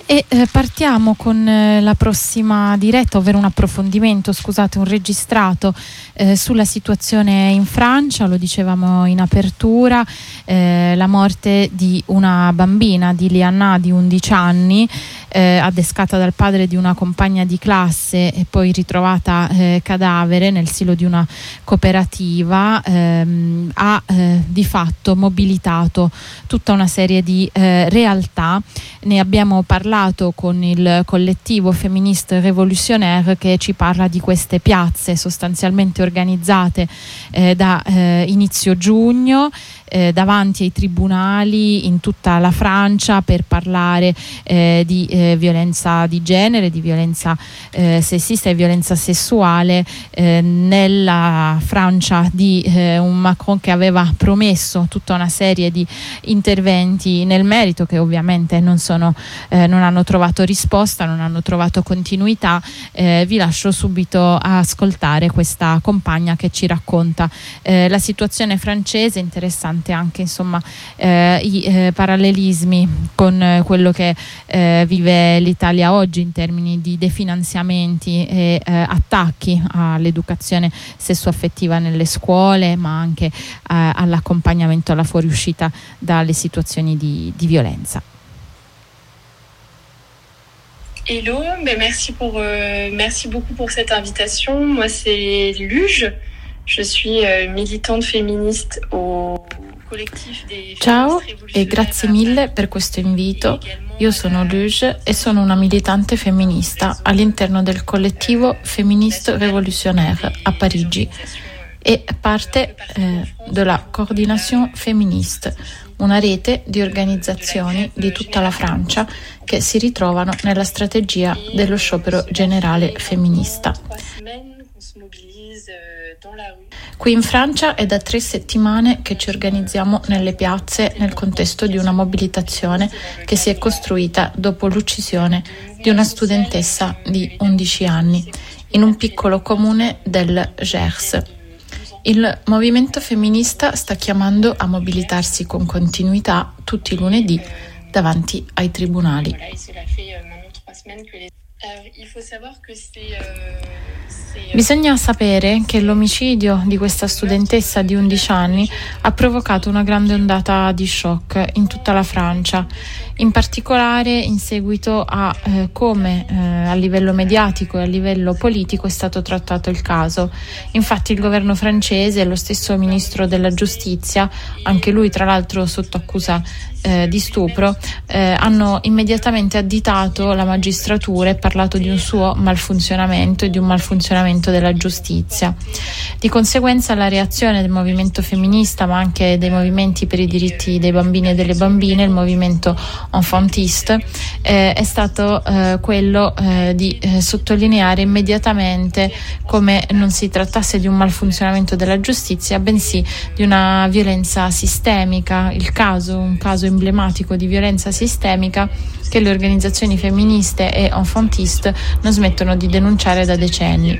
E partiamo con la prossima diretta, ovvero un approfondimento, un registrato sulla situazione in Francia. Lo dicevamo in apertura, la morte di una bambina, di Liana, di 11 anni, adescata dal padre di una compagna di classe e poi ritrovata cadavere nel silo di una cooperativa, ha di fatto mobilitato tutta una serie di realtà. Ne abbiamo parlato con il collettivo Féministes Révolutionnaires, che ci parla di queste piazze sostanzialmente organizzate da inizio giugno davanti ai tribunali in tutta la Francia per parlare di violenza di genere, di violenza sessista e violenza sessuale nella Francia di un Macron che aveva promesso tutta una serie di interventi nel merito che ovviamente non hanno trovato risposta, non hanno trovato continuità. Vi lascio subito a ascoltare questa compagna che ci racconta la situazione francese. Interessante anche i parallelismi con quello che vive l'Italia oggi in termini di definanziamenti e attacchi all'educazione sessuaffettiva nelle scuole, ma anche all'accompagnamento alla fuoriuscita dalle situazioni di violenza. Hello, merci beaucoup pour cette invitation. Moi c'est Luge, je suis militante féministe au collectif des Ciao e grazie mille per questo invito. Io sono Luge e sono una militante femminista all'interno del collettivo Féministes Révolutionnaires a Parigi e parte della Coordination Féministe, una rete di organizzazioni di tutta la Francia che si ritrovano nella strategia dello sciopero generale femminista. Qui in Francia è da 3 settimane che ci organizziamo nelle piazze nel contesto di una mobilitazione che si è costruita dopo l'uccisione di una studentessa di 11 anni in un piccolo comune del Gers. Il movimento femminista sta chiamando a mobilitarsi con continuità tutti i lunedì davanti ai tribunali. Bisogna sapere che l'omicidio di questa studentessa di 11 anni ha provocato una grande ondata di shock in tutta la Francia, in particolare in seguito a come a livello mediatico e a livello politico è stato trattato il caso. Infatti il governo francese e lo stesso ministro della giustizia, anche lui tra l'altro sotto accusa di stupro, hanno immediatamente additato la magistratura e parlato di un suo malfunzionamento e di un malfunzionamento della giustizia. Di conseguenza la reazione del movimento femminista, ma anche dei movimenti per i diritti dei bambini e delle bambine, il movimento enfantiste, è stato quello di sottolineare immediatamente come non si trattasse di un malfunzionamento della giustizia, bensì di una violenza sistemica, un caso emblematico di violenza sistemica che le organizzazioni femministe e enfantiste non smettono di denunciare da decenni.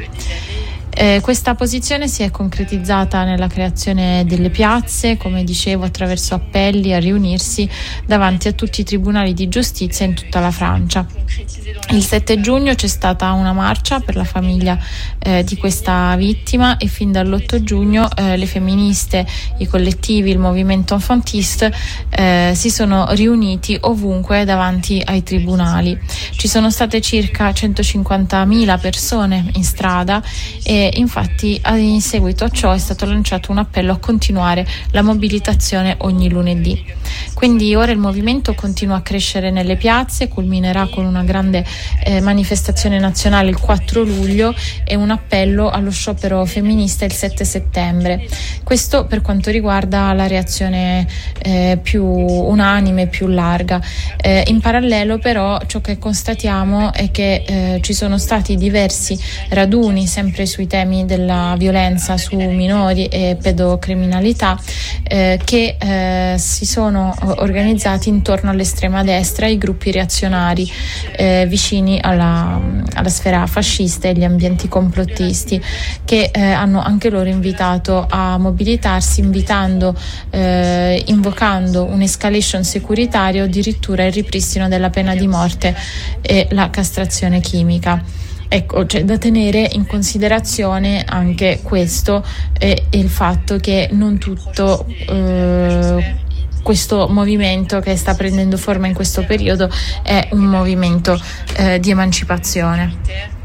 Questa posizione si è concretizzata nella creazione delle piazze, come dicevo, attraverso appelli a riunirsi davanti a tutti i tribunali di giustizia in tutta la Francia. Il 7 giugno c'è stata una marcia per la famiglia di questa vittima e fin dall'8 giugno le femministe, i collettivi, il movimento enfantiste si sono riuniti ovunque davanti ai tribunali. Ci sono state circa 150.000 persone in strada e infatti in seguito a ciò è stato lanciato un appello a continuare la mobilitazione ogni lunedì. Quindi ora il movimento continua a crescere nelle piazze, culminerà con una grande manifestazione nazionale il 4 luglio e un appello allo sciopero femminista il 7 settembre. Questo per quanto riguarda la reazione più unanime, più larga. In parallelo però ciò che constatiamo è che ci sono stati diversi raduni sempre sui temi della violenza su minori e pedocriminalità che si sono organizzati intorno all'estrema destra e i gruppi reazionari vicini alla sfera fascista e gli ambienti complottisti, che hanno anche loro invitato a mobilitarsi, invocando un'escalation securitaria o addirittura il ripristino della pena di morte e la castrazione chimica. Ecco, c'è da tenere in considerazione anche questo e il fatto che non tutto questo movimento che sta prendendo forma in questo periodo è un movimento di emancipazione.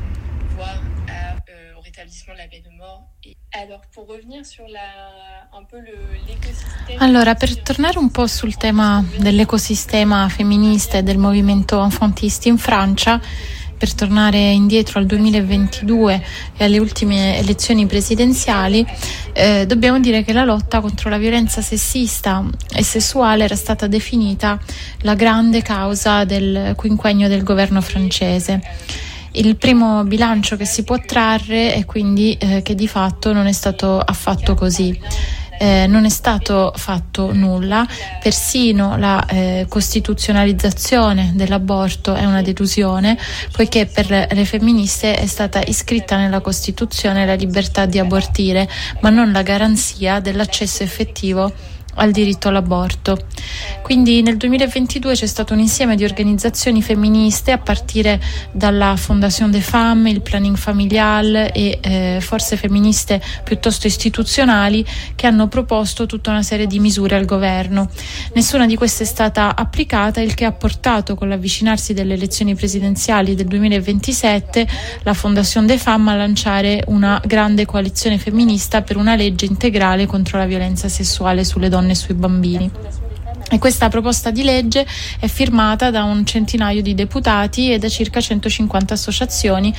Allora, per tornare un po' sul tema dell'ecosistema femminista e del movimento enfantiste in Francia, per tornare indietro al 2022 e alle ultime elezioni presidenziali, dobbiamo dire che la lotta contro la violenza sessista e sessuale era stata definita la grande causa del quinquennio del governo francese. Il primo bilancio che si può trarre è quindi che di fatto non è stato affatto così. Non è stato fatto nulla, persino la costituzionalizzazione dell'aborto è una delusione, poiché per le femministe è stata iscritta nella Costituzione la libertà di abortire, ma non la garanzia dell'accesso effettivo al diritto all'aborto. Quindi nel 2022 c'è stato un insieme di organizzazioni femministe, a partire dalla Fondation des Femmes, il Planning Familial e forze femministe piuttosto istituzionali, che hanno proposto tutta una serie di misure al governo. Nessuna di queste è stata applicata, il che ha portato, con l'avvicinarsi delle elezioni presidenziali del 2027, la Fondation des Femmes a lanciare una grande coalizione femminista per una legge integrale contro la violenza sessuale sulle donne e sui bambini. E questa proposta di legge è firmata da un centinaio di deputati e da circa 150 associazioni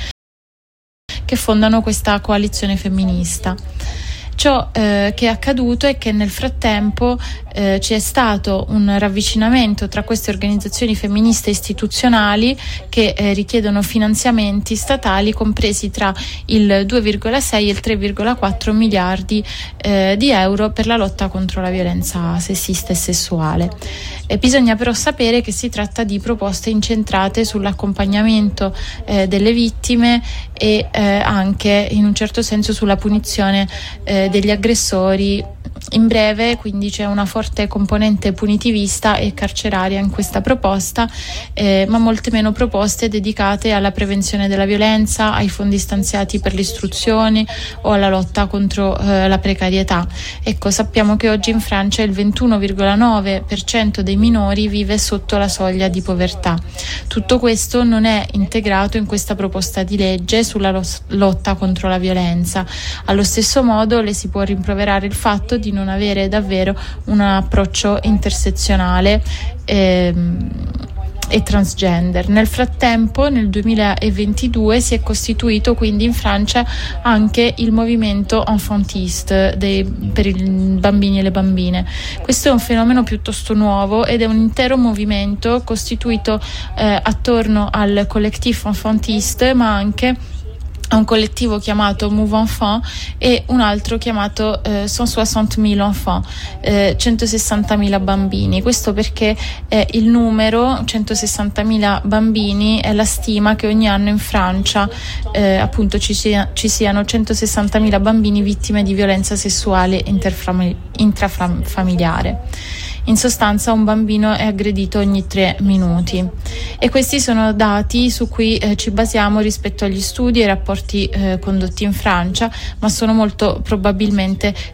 che fondano questa coalizione femminista. Ciò che è accaduto è che nel frattempo c'è stato un ravvicinamento tra queste organizzazioni femministe istituzionali che richiedono finanziamenti statali compresi tra il 2,6 e il 3,4 miliardi di euro per la lotta contro la violenza sessista e sessuale. Bisogna però sapere che si tratta di proposte incentrate sull'accompagnamento delle vittime e anche in un certo senso sulla punizione degli aggressori. In breve, quindi, c'è una forte componente punitivista e carceraria in questa proposta, ma molte meno proposte dedicate alla prevenzione della violenza, ai fondi stanziati per l'istruzione o alla lotta contro la precarietà. Ecco, sappiamo che oggi in Francia il 21,9% dei minori vive sotto la soglia di povertà. Tutto questo non è integrato in questa proposta di legge sulla lotta contro la violenza. Allo stesso modo le si può rimproverare il fatto di non avere davvero un approccio intersezionale e transgender. Nel frattempo, nel 2022, si è costituito quindi in Francia anche il movimento enfantiste per i bambini e le bambine. Questo è un fenomeno piuttosto nuovo ed è un intero movimento costituito attorno al collectif enfantiste, ma anche a un collettivo chiamato Move Enfant e un altro chiamato 160.000 enfants, 160.000 bambini. Questo perché il numero 160.000 bambini è la stima che ogni anno in Francia appunto ci siano 160.000 bambini vittime di violenza sessuale intrafamiliare. In sostanza, un bambino è aggredito ogni 3 minuti. E questi sono dati su cui ci basiamo rispetto agli studi e ai rapporti condotti in Francia, ma sono molto probabilmente